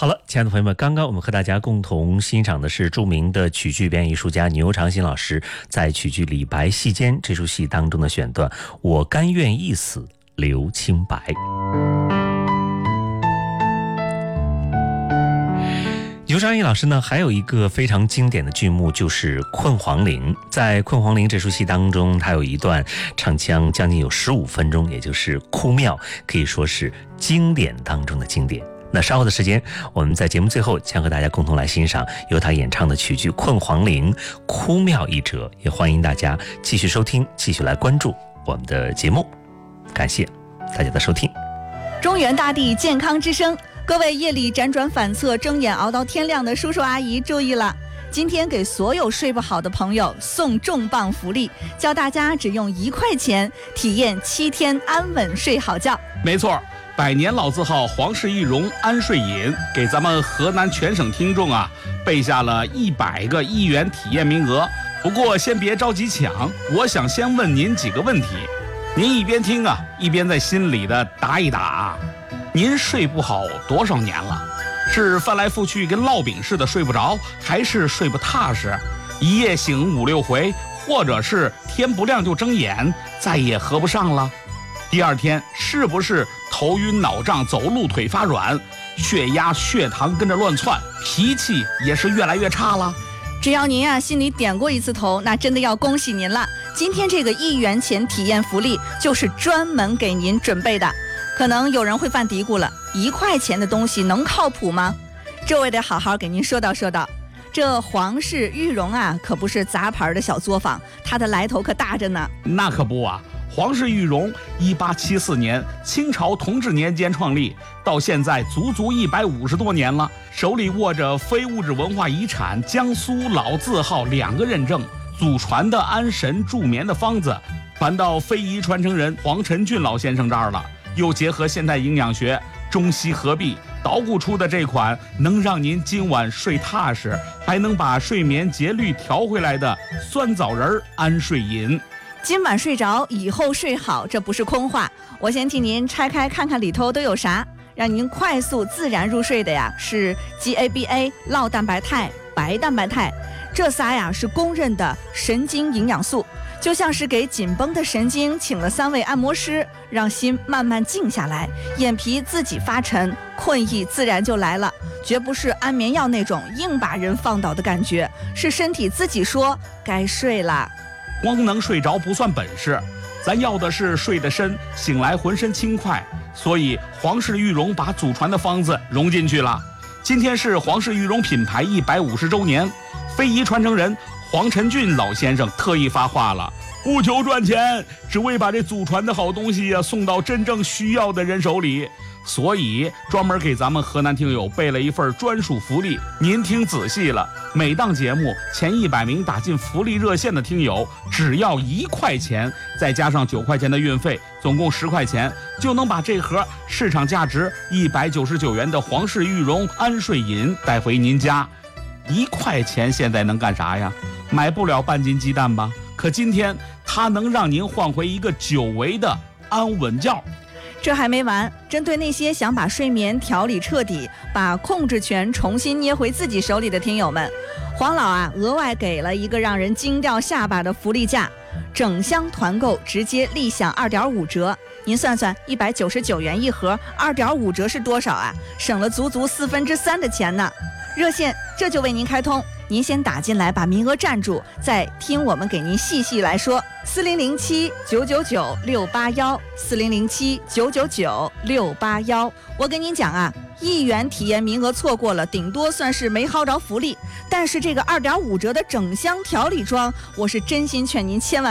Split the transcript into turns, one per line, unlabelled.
好了，亲爱的朋友们，刚刚我们和大家共同欣赏的是著名的曲剧表演艺术家牛长新老师在曲剧《李白戏间》这出戏当中的选段《我甘愿一死留清白》。牛长新老师呢，还有一个非常经典的剧目就是《困黄陵》。在《困黄陵》这出戏当中，他有一段唱腔将近有15分钟，也就是哭庙，可以说是经典当中的经典。那稍后的时间，我们在节目最后将和大家共同来欣赏由他演唱的曲剧《困黄陵》哭庙一折，也欢迎大家继续收听，继续来关注我们的节目。感谢大家的收听。
中原大地健康之声，各位夜里辗转反侧、睁眼熬到天亮的叔叔阿姨注意了，今天给所有睡不好的朋友送重磅福利，教大家只用1块钱体验7天安稳睡好觉。
没错，百年老字号皇氏玉荣安睡饮给咱们河南全省听众备下了100个1元体验名额。不过先别着急抢，我想先问您几个问题，您一边听一边在心里的答一答。您睡不好多少年了？是翻来覆去跟烙饼似的睡不着，还是睡不踏实，一夜醒5、6回，或者是天不亮就睁眼，再也合不上了？第二天是不是头晕脑胀，走路腿发软，血压血糖跟着乱窜，脾气也是越来越差了？
只要您心里点过一次头，那真的要恭喜您了。今天这个1元钱体验福利就是专门给您准备的。可能有人会犯嘀咕了，1块钱的东西能靠谱吗？这我也得好好给您说道说道。这皇氏玉荣可不是杂牌的小作坊，它的来头可大着呢。
那可不皇氏玉荣1874年清朝同治年间创立，到现在足足150多年了，手里握着非物质文化遗产江苏老字号2个认证，祖传的安神助眠的方子传到非遗传承人黄晨俊老先生这儿了，又结合现代营养学，中西合璧，捣鼓出的这款能让您今晚睡踏实，还能把睡眠节律调回来的酸枣仁安睡饮。
今晚睡着，以后睡好，这不是空话。我先替您拆开看看里头都有啥，让您快速自然入睡的是 GABA 酪蛋白肽、白蛋白肽，这仨是公认的神经营养素，就像是给紧绷的神经请了3位按摩师，让心慢慢静下来，眼皮自己发沉，困意自然就来了，绝不是安眠药那种硬把人放倒的感觉，是身体自己说该睡了。
光能睡着不算本事，咱要的是睡得深，醒来浑身轻快，所以皇氏玉荣把祖传的方子融进去了。今天是皇氏玉荣品牌150周年，非遗传承人黄晨俊老先生特意发话了，不求赚钱，只为把这祖传的好东西送到真正需要的人手里，所以专门给咱们河南听友备了一份专属福利。您听仔细了，每档节目前100名打进福利热线的听友，只要1块钱，再加上9块钱的运费，总共10块钱，就能把这盒市场价值199元的皇氏玉荣安睡饮带回您家。1块钱现在能干啥呀？买不了半斤鸡蛋吧？可今天它能让您换回一个久违的安稳觉。
这还没完，针对那些想把睡眠调理彻底，把控制权重新捏回自己手里的听友们，黄老额外给了一个让人惊掉下巴的福利价，整箱团购直接立享2.5折。您算算，199元一盒，2.5折是多少省了足足3/4的钱呢。热线这就为您开通，您先打进来把名额占住，再听我们给您细细来说。4007-999-681，4007-999-681。我跟您讲1元体验名额错过了，顶多算是没薅着福利，但是这个2.5折的整箱调理装，我是真心劝您千万